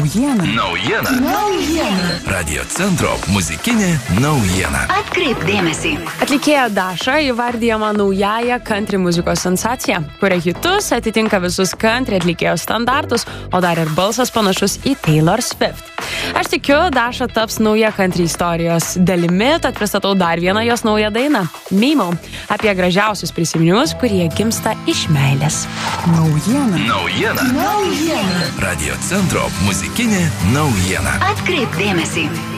Naujiena. Radio Centro muzikinė naujiena. Atkreipk dėmesį. Atlikėja Daša įvardyjama naująją country muzikos sensaciją, kuria hitus atitinka visus country atlikėjos standartus, o dar ir balsas panašus į Taylor Swift. Aš tikiu, Daša taps nauja country istorijos dalimi, tad pristatau dar vieną jos naują dainą – Mimo, apie gražiausius prisiminimus, kurie gimsta iš meilės. Naujiena. Radio Centro muzikinė naujiena. Atkreipk dėmesį.